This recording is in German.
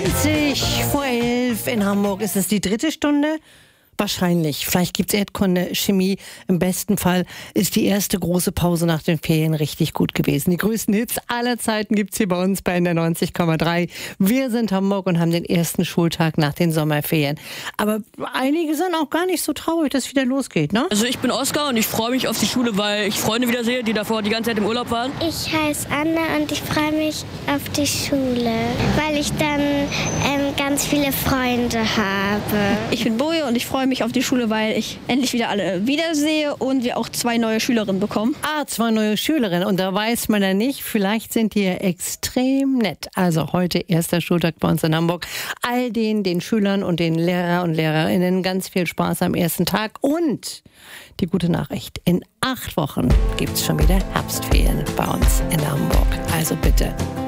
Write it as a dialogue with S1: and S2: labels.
S1: 20:11 in Hamburg. Ist es die dritte Stunde? Wahrscheinlich. Vielleicht gibt es Erdkunde, Chemie. Im besten Fall ist die erste große Pause nach den Ferien richtig gut gewesen. Die größten Hits aller Zeiten gibt es hier bei uns bei NDR 90,3. Wir sind Hamburg und haben den ersten Schultag nach den Sommerferien. Aber einige sind auch gar nicht so traurig, dass es wieder losgeht, ne?
S2: Also ich bin Oskar und ich freue mich auf die Schule, weil ich Freunde wieder sehe, die davor die ganze Zeit im Urlaub waren.
S3: Ich heiße Anna und ich freue mich auf die Schule, weil ich dann ganz viele Freunde habe.
S4: Ich bin Boje und ich freue mich auf die Schule, weil ich endlich wieder alle wiedersehe und wir auch 2 neue Schülerinnen bekommen.
S1: 2 neue Schülerinnen. Und da weiß man ja nicht, vielleicht sind die ja extrem nett. Also heute erster Schultag bei uns in Hamburg. All den Schülern und den Lehrer und Lehrerinnen ganz viel Spaß am ersten Tag. Und die gute Nachricht, in 8 Wochen gibt es schon wieder Herbstferien bei uns in Hamburg. Also bitte